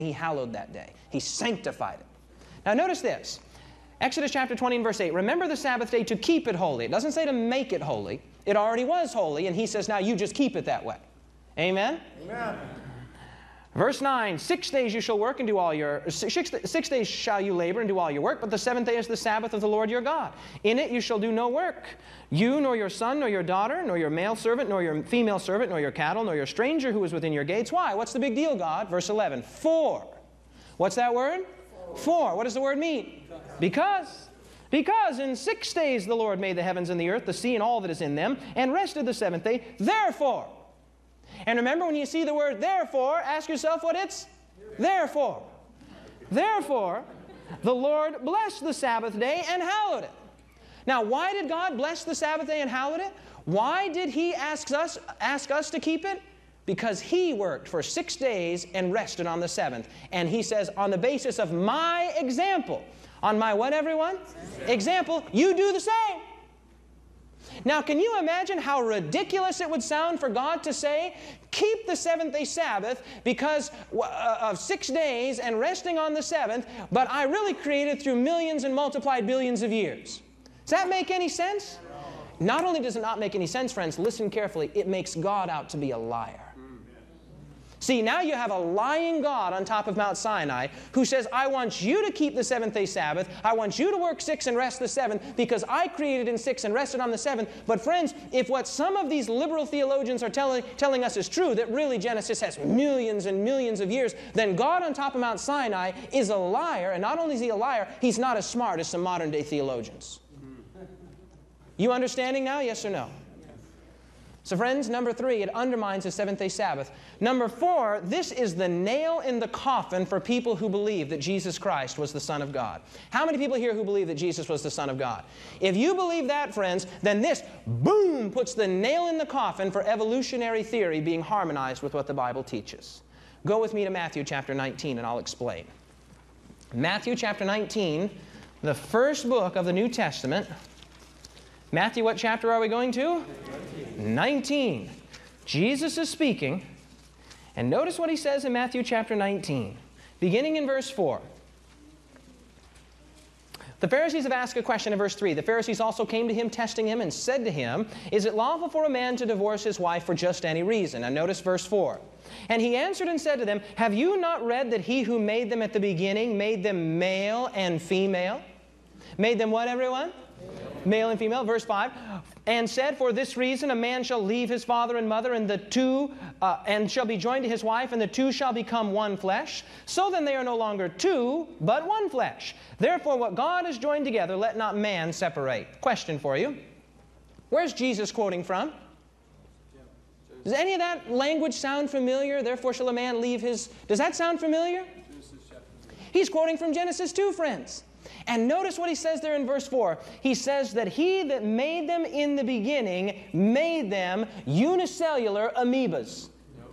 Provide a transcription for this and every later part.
He hallowed that day. He sanctified it. Now notice this. Exodus chapter 20 and verse 8. Remember the Sabbath day to keep it holy. It doesn't say to make it holy. It already was holy, and He says now you just keep it that way. Amen? Amen. Verse 9, 6 days you shall work and do all your, 6 days shall you labor and do all your work, but the seventh day is the Sabbath of the Lord your God. In it you shall do no work, you nor your son, nor your daughter, nor your male servant, nor your female servant, nor your cattle, nor your stranger who is within your gates. Why? What's the big deal, God? Verse 11, for. What's that word? For. What does the word mean? Because. Because in 6 days the Lord made the heavens and the earth, the sea and all that is in them, and rested the seventh day. Therefore. And remember, when you see the word therefore, ask yourself what it's therefore. Therefore, the Lord blessed the Sabbath day and hallowed it. Now, why did God bless the Sabbath day and hallowed it? Why did He ask us to keep it? Because He worked for 6 days and rested on the seventh. And He says, on the basis of my example, on my what, everyone? Example, you do the same. Now, can you imagine how ridiculous it would sound for God to say, keep the seventh-day Sabbath because of 6 days and resting on the seventh, but I really created through millions and multiplied billions of years? Does that make any sense? Not only does it not make any sense, friends, listen carefully, it makes God out to be a liar. See, now you have a lying God on top of Mount Sinai who says, I want you to keep the seventh-day Sabbath. I want you to work 6 and rest the seventh because I created in 6 and rested on the seventh. But friends, if what some of these liberal theologians are telling us is true, that really Genesis has millions and millions of years, then God on top of Mount Sinai is a liar. And not only is He a liar, He's not as smart as some modern-day theologians. You understanding now? Yes or no? So friends, number 3, it undermines the seventh-day Sabbath. Number 4, this is the nail in the coffin for people who believe that Jesus Christ was the Son of God. How many people here who believe that Jesus was the Son of God? If you believe that, friends, then this, boom, puts the nail in the coffin for evolutionary theory being harmonized with what the Bible teaches. Go with me to Matthew chapter 19 and I'll explain. Matthew chapter 19, the first book of the New Testament. Matthew, what chapter are we going to? 19. Jesus is speaking, and notice what He says in Matthew chapter 19, beginning in verse 4. The Pharisees have asked a question in verse 3. The Pharisees also came to Him, testing Him, and said to Him, is it lawful for a man to divorce his wife for just any reason? And notice verse 4. And He answered and said to them, have you not read that He who made them at the beginning made them male and female? Made them what, everyone? Male and female. Verse 5, and said, for this reason a man shall leave his father and mother, and the two and shall be joined to his wife, and the two shall become one flesh. So then they are no longer two, but one flesh. Therefore what God has joined together, let not man separate. Question for you. Where's Jesus quoting from? Does any of that language sound familiar? Therefore shall a man leave his... Does that sound familiar? He's quoting from Genesis 2, friends. And notice what He says there in verse 4. He says that He that made them in the beginning made them unicellular amoebas.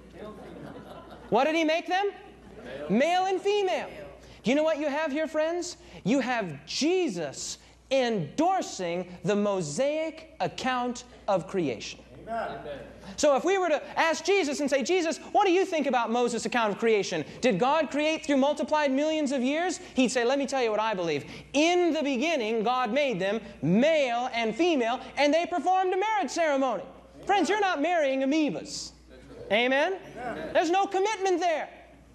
What did He make them? Male and female. Do you know what you have here, friends? You have Jesus endorsing the Mosaic account of creation. Amen. So if we were to ask Jesus and say, Jesus, what do you think about Moses' account of creation? Did God create through multiplied millions of years? He'd say, let me tell you what I believe. In the beginning, God made them male and female, and they performed a marriage ceremony. Amen. Friends, you're not marrying amoebas. Amen? Amen? There's no commitment there.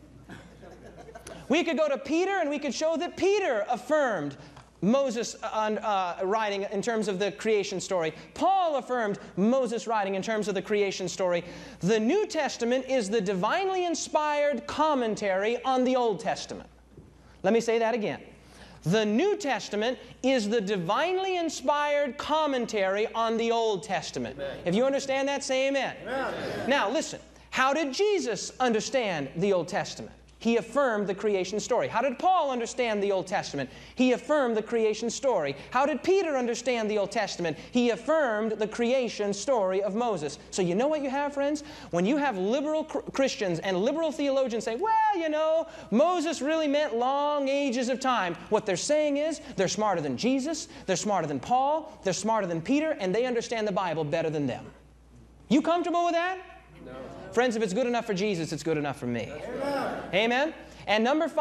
We could go to Peter and we could show that Peter affirmed Moses writing in terms of the creation story. Paul affirmed Moses writing in terms of the creation story. The New Testament is the divinely inspired commentary on the Old Testament. Let me say that again. The New Testament is the divinely inspired commentary on the Old Testament. Amen. If you understand that, say amen. Amen. Now listen, how did Jesus understand the Old Testament? He affirmed the creation story. How did Paul understand the Old Testament? He affirmed the creation story. How did Peter understand the Old Testament? He affirmed the creation story of Moses. So you know what you have, friends? When you have liberal Christians and liberal theologians say, well, you know, Moses really meant long ages of time. What they're saying is they're smarter than Jesus, they're smarter than Paul, they're smarter than Peter, and they understand the Bible better than them. You comfortable with that? No. Friends, if it's good enough for Jesus, it's good enough for me. Amen. Amen? And number 5,